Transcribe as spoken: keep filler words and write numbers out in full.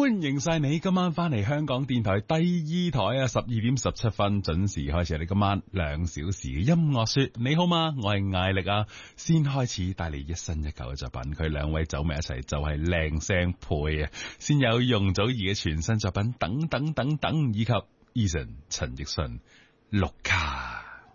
歡迎晒你今晚翻嚟香港電台第二台啊，十二點十七分準時開始你今晚兩小時嘅音樂說。你好嗎？我係艾力啊，先開始帶嚟一新一舊嘅作品，佢兩位走埋一齊就係靚聲配啊，先有容祖兒嘅全新作品等等等等，以及 Eason 陳奕迅綠卡。